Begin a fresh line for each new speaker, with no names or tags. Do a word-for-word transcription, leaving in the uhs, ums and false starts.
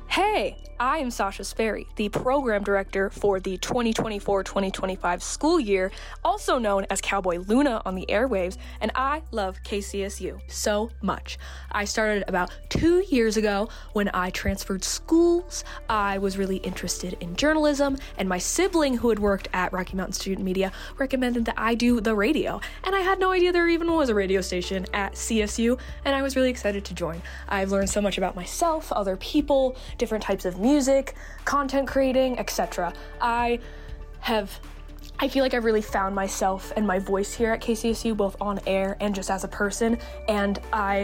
Hey, I am Sasha Sperry, the program director for the twenty twenty-four twenty twenty-five school year, also known as Cowboy Luna on the airwaves, and I love K C S U so much. I started about two years ago when I transferred schools. I was really interested in journalism, and my sibling who had worked at Rocky Mountain Student Media recommended that I do the radio, and I had no idea there even was a radio station at C S U, and I was really excited to join. I've learned so much about myself, other people, different types of music, content creating, et cetera. I have, I feel like I've really found myself and my voice here at K C S U, both on air and just as a person, and I